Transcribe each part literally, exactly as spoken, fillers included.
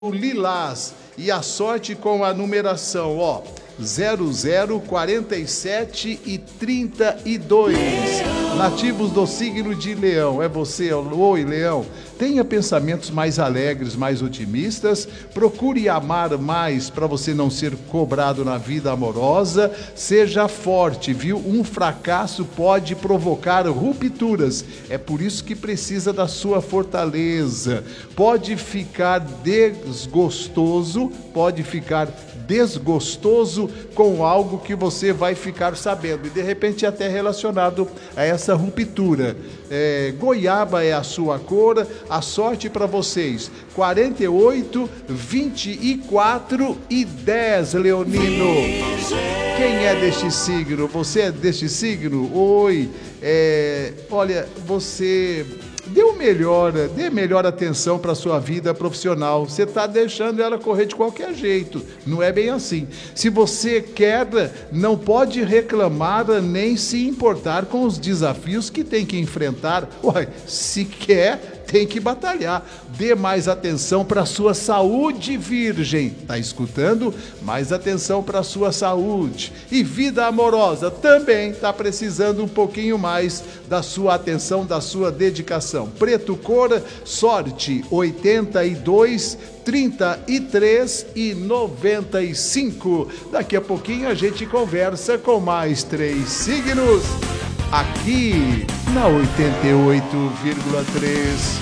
O Lilás e a sorte com a numeração, ó, zero zero, quarenta e sete e trinta e dois. Nativos do signo de Leão, é você, oi Leão. Tenha pensamentos mais alegres, mais otimistas, procure amar mais para você não ser cobrado na vida amorosa, seja forte, viu? Um fracasso pode provocar rupturas, é por isso que precisa da sua fortaleza. Pode ficar desgostoso, pode ficar desgostoso com algo que você vai ficar sabendo e de repente até relacionado a essa ruptura. É, goiaba é a sua cor, a sorte para vocês, quarenta e oito, vinte e quatro e dez, Leonino. Quem é deste signo? Você é deste signo? Oi, é, olha, você... Dê o melhor, dê melhor atenção para a sua vida profissional. Você está deixando ela correr de qualquer jeito. Não é bem assim. Se você quer, não pode reclamar nem se importar com os desafios que tem que enfrentar. Ué, se quer, tem que batalhar. Dê mais atenção para a sua saúde, virgem. Tá escutando? Mais atenção para a sua saúde. E vida amorosa também está precisando um pouquinho mais da sua atenção, da sua dedicação. Preto cor, sorte, oitenta e dois, trinta e três e noventa e cinco. Daqui a pouquinho a gente conversa com mais três signos aqui na oitenta e oito vírgula três.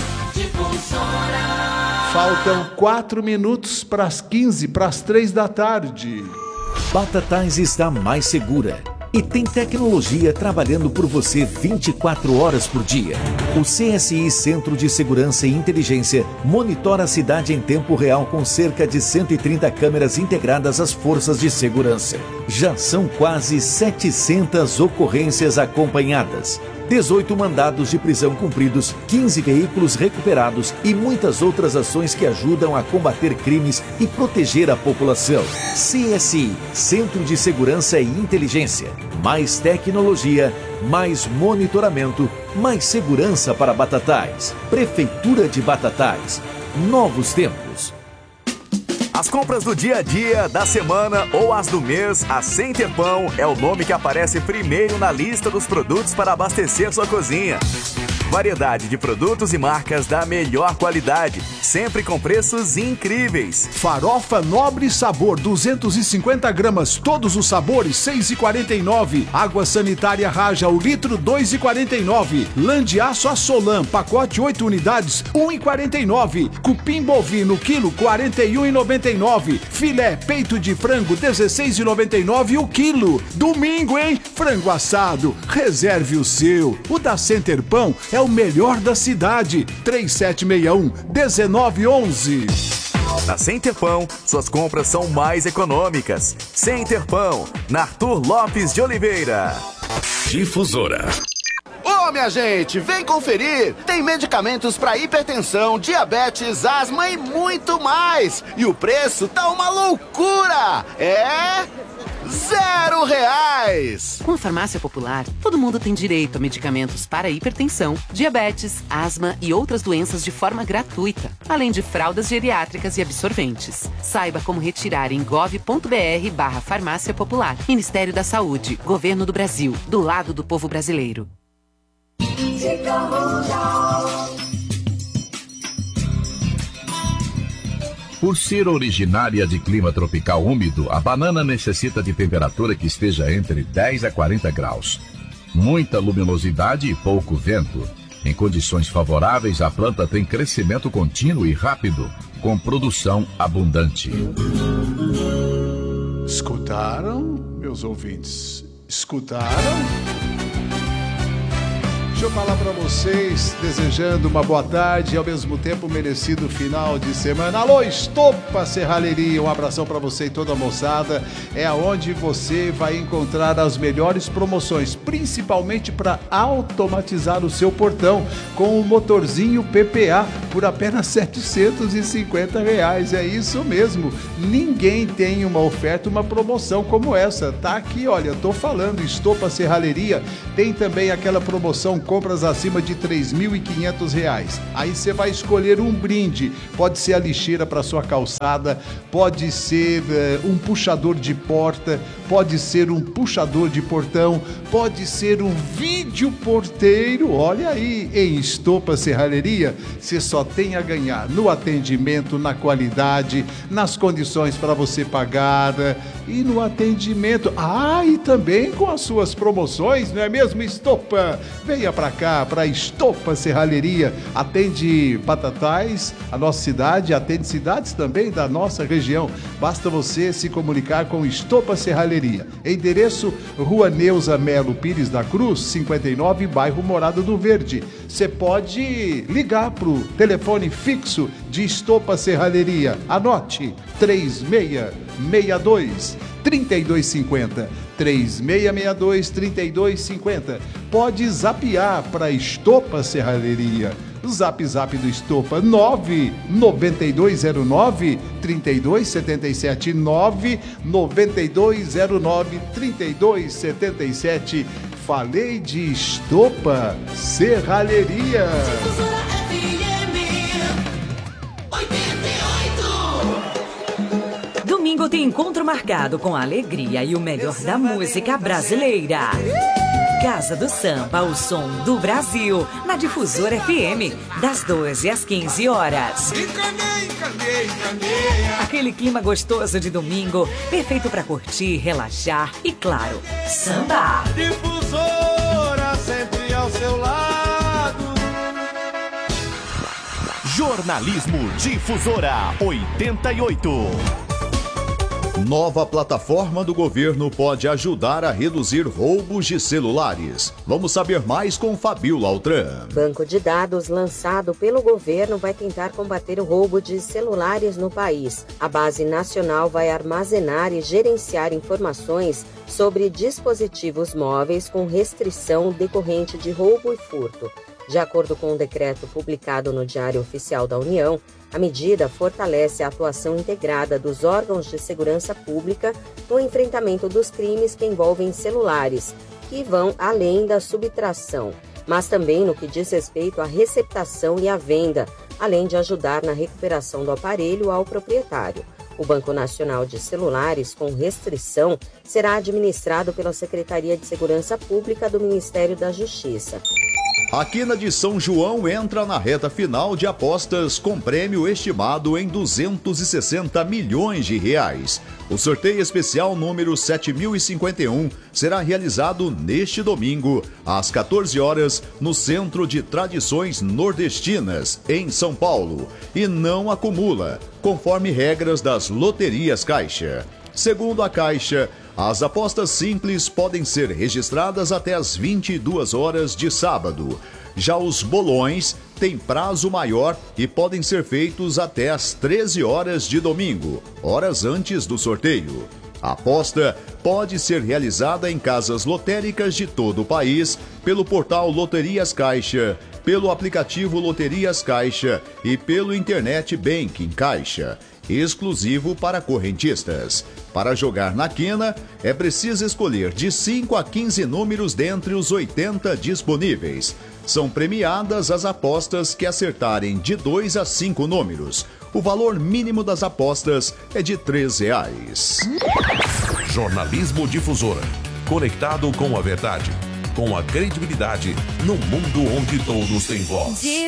Faltam quatro minutos para as quinze, para as três da tarde. Batatais está mais segura e tem tecnologia trabalhando por você vinte e quatro horas por dia. O C S I Centro de Segurança e Inteligência monitora a cidade em tempo real com cerca de cento e trinta câmeras integradas às forças de segurança. Já são quase setecentas ocorrências acompanhadas, dezoito mandados de prisão cumpridos, quinze veículos recuperados e muitas outras ações que ajudam a combater crimes e proteger a população. C S I, Centro de Segurança e Inteligência. Mais tecnologia, mais monitoramento, mais segurança para Batatais. Prefeitura de Batatais. Novos tempos. As compras do dia a dia, da semana ou as do mês, a Center Pão é o nome que aparece primeiro na lista dos produtos para abastecer sua cozinha. Variedade de produtos e marcas da melhor qualidade, sempre com preços incríveis. Farofa Nobre Sabor, duzentos e cinquenta gramas, todos os sabores, seis reais e quarenta e nove centavos. Água sanitária Raja, o litro, dois reais e quarenta e nove centavos. Lã de aço Assolan, pacote oito unidades, um real e quarenta e nove centavos. Cupim bovino, quilo, quarenta e um reais e noventa e nove centavos. Filé, peito de frango, dezesseis reais e noventa e nove centavos o quilo. Domingo, hein? Frango assado, reserve o seu. O da Center Pão é o melhor da cidade. três sete seis um, um nove um um. Na Center Pão, suas compras são mais econômicas. Center Pão, na Arthur Lopes de Oliveira. Difusora. Ô, minha gente, vem conferir! Tem medicamentos para hipertensão, diabetes, asma e muito mais! E o preço tá uma loucura! É... Zero reais! Com a Farmácia Popular, todo mundo tem direito a medicamentos para hipertensão, diabetes, asma e outras doenças de forma gratuita, além de fraldas geriátricas e absorventes. Saiba como retirar em gov.br barra Farmácia Popular. Ministério da Saúde, Governo do Brasil, do lado do povo brasileiro. Por ser originária de clima tropical úmido, a banana necessita de temperatura que esteja entre dez a quarenta graus. Muita luminosidade e pouco vento. Em condições favoráveis, a planta tem crescimento contínuo e rápido, com produção abundante. Escutaram, meus ouvintes? Escutaram? Deixa eu falar para vocês, desejando uma boa tarde e ao mesmo tempo merecido final de semana. Alô, Estopa Serralheria, um abração para você e toda a moçada. É aonde você vai encontrar as melhores promoções, principalmente para automatizar o seu portão com o motorzinho P P A por apenas setecentos e cinquenta reais. É isso mesmo, ninguém tem uma oferta, uma promoção como essa. Tá aqui, olha, tô falando, Estopa Serralheria. Tem também aquela promoção compras acima de três mil e quinhentos reais. Aí você vai escolher um brinde. Pode ser a lixeira para sua calçada, pode ser uh, um puxador de porta, pode ser um puxador de portão, pode ser um vídeo porteiro. Olha aí, em Estopa Serralheria, você só tem a ganhar no atendimento, na qualidade, nas condições para você pagar e no atendimento. Ah, e também com as suas promoções, não é mesmo, Estopa? Venha para cá, para Estopa Serralheria. Atende Batatais, a nossa cidade, atende cidades também da nossa região. Basta você se comunicar com Estopa Serralheria. Endereço: Rua Neuza Melo Pires da Cruz, cinquenta e nove, bairro Morada do Verde. Você pode ligar para o telefone fixo de Estopa Serralheria. Anote: três seis seis dois, três dois cinco zero. três seis seis dois, três dois cinco zero. Pode zapear para Estopa Serralheria. Zap Zap do Estopa, nove nove dois zero nove, três dois sete sete, nove nove dois zero nove, três dois sete sete. Falei de Estopa Serralheria. Domingo tem encontro marcado com a alegria e o melhor da música brasileira. Casa do Samba, o som do Brasil, na Difusora F M, das doze às quinze horas. Aquele clima gostoso de domingo, perfeito para curtir, relaxar e, claro, samba. Difusora, sempre ao seu lado. Jornalismo Difusora oitenta e oito. Nova plataforma do governo pode ajudar a reduzir roubos de celulares. Vamos saber mais com Fabiola Altran. Banco de dados lançado pelo governo vai tentar combater o roubo de celulares no país. A base nacional vai armazenar e gerenciar informações sobre dispositivos móveis com restrição decorrente de roubo e furto. De acordo com um decreto publicado no Diário Oficial da União, a medida fortalece a atuação integrada dos órgãos de segurança pública no enfrentamento dos crimes que envolvem celulares, que vão além da subtração, mas também no que diz respeito à receptação e à venda, além de ajudar na recuperação do aparelho ao proprietário. O Banco Nacional de Celulares com restrição será administrado pela Secretaria de Segurança Pública do Ministério da Justiça. A Quina de São João entra na reta final de apostas com prêmio estimado em duzentos e sessenta milhões de reais. O sorteio especial número sete mil e cinquenta e um será realizado neste domingo, às quatorze horas, no Centro de Tradições Nordestinas, em São Paulo, e não acumula, conforme regras das loterias Caixa. Segundo a Caixa, as apostas simples podem ser registradas até às vinte e duas horas de sábado. Já os bolões têm prazo maior e podem ser feitos até às treze horas de domingo, horas antes do sorteio. A aposta pode ser realizada em casas lotéricas de todo o país, pelo portal Loterias Caixa, pelo aplicativo Loterias Caixa e pelo Internet Banking Caixa, exclusivo para correntistas. Para jogar na Quina, é preciso escolher de cinco a quinze números dentre os oitenta disponíveis. São premiadas as apostas que acertarem de dois a cinco números. O valor mínimo das apostas é de três reais. Jornalismo Difusora. Conectado com a verdade, com a credibilidade, no mundo onde todos têm voz.